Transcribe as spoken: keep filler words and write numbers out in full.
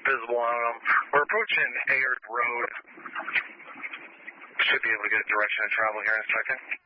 visible on them. We're approaching Ayard Road. Should be able to get a direction of travel here in a second.